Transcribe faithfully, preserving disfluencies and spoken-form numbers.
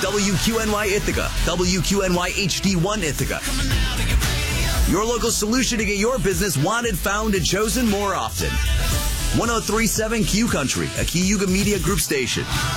W Q N Y Ithaca, W Q N Y H D one Ithaca. Your local solution to get your business wanted, found, and chosen more often. one oh three point seven Q Country, a Cayuga Media Group station.